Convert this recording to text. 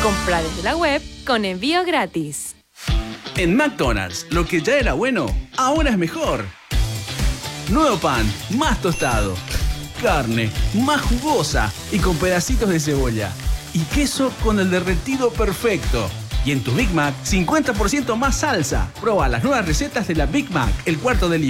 Compra desde la web con envío gratis. En McDonald's, lo que ya era bueno, ahora es mejor. Nuevo pan, más tostado. Carne, más jugosa y con pedacitos de cebolla. Y queso con el derretido perfecto. Y en tu Big Mac, 50% más salsa. Proba las nuevas recetas de la Big Mac, el cuarto del